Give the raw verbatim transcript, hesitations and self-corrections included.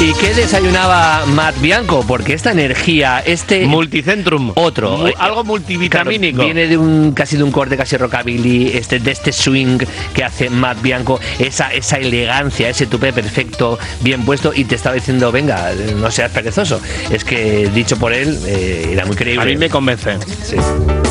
¿Y qué desayunaba Matt Bianco? Porque esta energía, este... Multicentrum. Otro. Mu- algo multivitamínico. Claro, viene de un casi de un corte casi rockabilly, este, de este swing que hace Matt Bianco, esa, esa elegancia, ese tupé perfecto, bien puesto, y te estaba diciendo, venga, no seas perezoso. Es que, dicho por él, eh, era muy creíble. A mí me convence. Sí.